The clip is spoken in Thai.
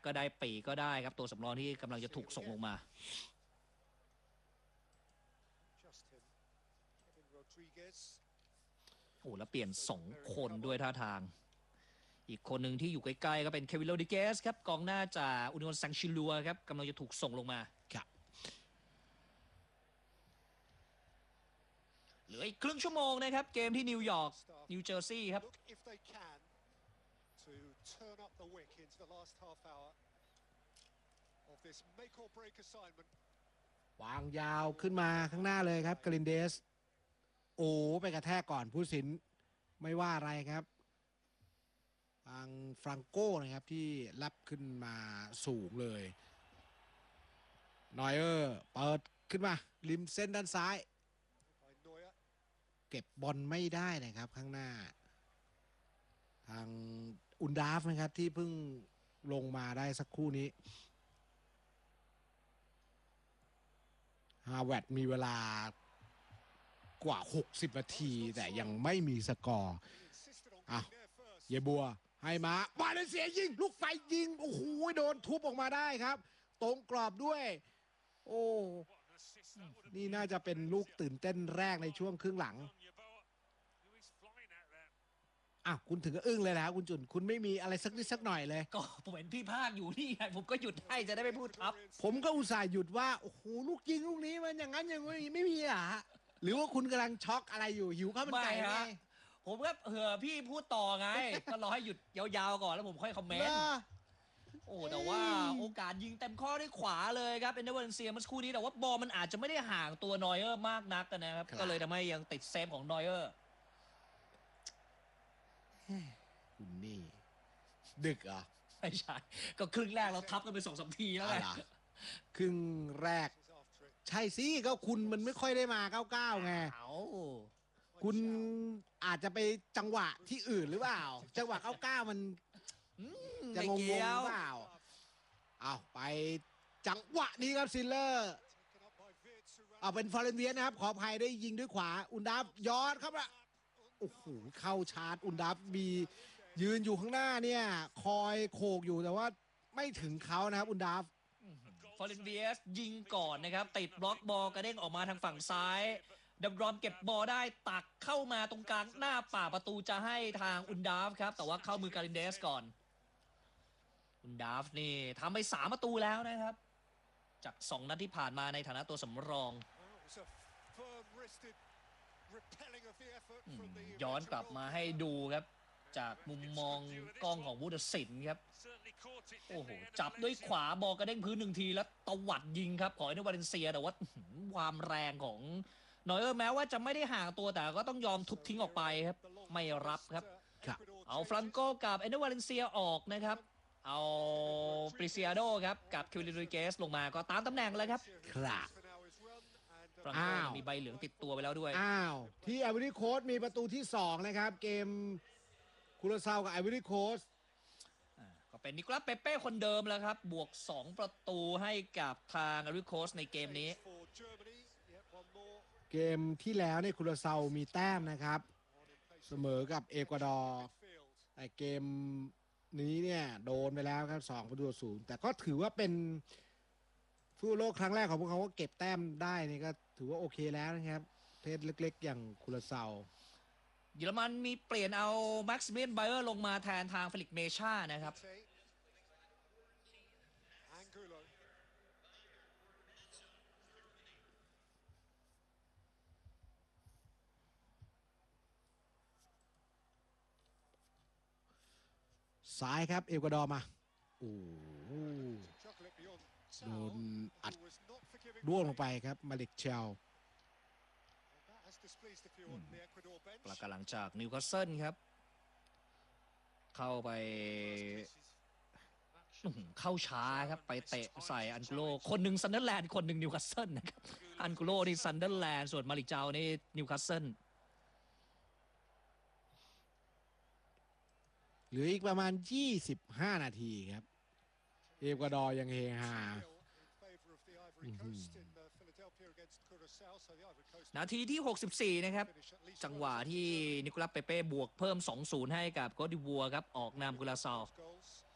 ก็ได้ปีก็ได้ครับตัวสำรองที่กำลังจะถูกส่งลงมาโอ้แล้วเปลี่ยน2คนด้วยท่าทางอีกคนหนึ่งที่อยู่ใกล้ๆก็เป็นเควินโรดิเกสครับกองหน้าจากอุนิโอซังชิลัวครับกำลังจะถูกส่งลงมาครับเหลืออีกครึ่งชั่วโมงนะครับเกมที่นิวยอร์กนิวเจอร์ซีย์ครับวางยาวขึ้นมาข้างหน้าเลยครับกาลินเดสโอ้ไปกระแทกก่อนผู้สินไม่ว่าอะไรครับทางฟรังโก้นะครับที่รับขึ้นมาสูงเลยนอยเออร์เปิดขึ้นมาริมเส้นด้านซ้ายเก็บบอลไม่ได้นะครับข้างหน้าทางอุนดาฟนะครับที่เพิ่งลงมาได้สักครู่นี้ฮาร์วาร์ดมีเวลากว่า60นาทีแต่ยังไม่มีสกอร์เยบัวให้มาบาเลเซียยิงลูกไฟยิงโอ้โหโดนทุบออกมาได้ครับตรงกรอบด้วยโอ้นี่น่าจะเป็นลูกตื่นเต้นแรกในช่วงครึ่งหลังคุณถึงก็อึ้งเลยนะคุณจุนคุณไม่มีอะไรสักนิดสักหน่อยเลยก็ผมเห็นพี่ภาคอยู่นี่ผมก็หยุดให้จะได้ไม่พูดครับผมก็อุตส่าห์หยุดว่าโอ้โหลูกยิงลูกนี้มันอย่างนั้นอย่างนี้ไม่มีอ่ะหรือว่าคุณกำลังช็อกอะไรอยู่หิวข้าวมันไก่ไงผมก็พี่พูดต่อไงก็รอให้หยุดยาวๆก่อนแล้วผมค่อยคอมเมนต์โอ้แต่ว่าโอกาสยิงเต็มข้อด้วยขวาเลยครับเป็นเดวินเซียเมื่อสักครู่นี้แต่ว่าบอลมันอาจจะไม่ได้ห่างตัวนอยเออร์มากนักนะครับก็เลยทำให้ยังติดเซฟของนอยเออร์คุณนี่ดึกเหรอไม่ใช่ก็ครึ่งแรกเราทับกันไป2-3 ทีแล้วแหละครึ่งแรกใช่สิก็คุณมันไม่ค่อยได้มา99ไงคุณอาจจะไปจังหวะที่อื่นหรือเปล่าจังหวะ99มันจะงงหรือเปล่าไปจังหวะนี้ครับซิลเลอร์เป็นฟอร์เรนเวียนะครับขออภัยได้ยิงด้วยขวาอุนดับย้อนครับละโอ้โหเข้าชาร์จอุนดับมียืนอยู่ข้างหน้าเนี่ยคอยโขกอยู่แต่ว่าไม่ถึงเขานะครับอุนดับฟอร์เรนเวียสยิงก่อนนะครับติดบล็อกบอลกระเด้งออกมาทางฝั่งซ้ายดับรอมเก็บบอลได้ตักเข้ามาตรงกลางหน้าป่าประตูจะให้ทางอุนดาฟครับแต่ว่าเข้ามือกาลินเดสก่อนอุนดาฟนี่ทำไป3 ประตูแล้วนะครับจาก2 นัดที่ผ่านมาในฐานะตัวสำรองย้อนกลับมาให้ดูครับจากมุมมองกล้องของวูดสินครับโอ้โหจับด้วยขวาบอลกระเด้งพื้น1 ทีแล้วตวัดยิงครับของเอเนวาเลนเซียแต่ว่าความแรงของนอยเออร์แม้ว่าจะไม่ได้ห่างตัวแต่ก็ต้องยอมทุบทิ้งออกไปครับไม่รับครับเอาฟรังโกกับเอเนวาเลนเซียออกนะครับเอาปริซิอาโดครับกับคิวลิโรเกสลงมาก็ตามตำแหน่งแล้วครับครับฟรังโกมีใบเหลืองติดตัวไปแล้วด้วยที่ไอวอรี่โคสต์มีประตูที่2นะครับเกมคูราซาวกับไอวอรี่โคสต์ก็เป็นนิโคลัสเปเป้คนเดิมแล้วครับบวก2 ประตูให้กับทางไอวอรี่โคสต์ในเกมนี้เกมที่แล้วเนี่ยคูราซาวมีแต้มนะครับเสมอกับเอกวาดอร์แต่เกมนี้เนี่ยโดนไปแล้วครับ2-0แต่ก็ถือว่าเป็นฟุตบอลโลกครั้งแรกของพวกเขาก็เก็บแต้มได้นี่ก็ถือว่าโอเคแล้วนะครับเพชรเล็กๆอย่างคูราซาวเยอรมันมีเปลี่ยนเอาแม็กซิเมียนไบเออร์ลงมาแทนทางเฟลิกซ์เมชานะครับซ้ายครับเอกวาดอร์มาโอ้โดนอัดร่วงลงไปครับมาเล็กเชลประกาศหลังจากนิวคาสเซิลครับเข้าไปเข้าช้าครับไปเตะใส่อันกุโลคนหนึ่งซันเดอร์แลนด์คนหนึ่งนิวคาสเซิลนะครับอันกุโลนี่ซันเดอร์แลนด์ส่วนมาลิกเจ้านี่นิวคาสเซิลเหลืออีกประมาณ25 นาทีครับเอกวาดอร์ยังเฮฮานาทีที่64นะครับจังหวะที่นิโคลัสเปเป้บวกเพิ่ม 2-0 ให้กับโคตดิวัวครับออกนำกุราซาว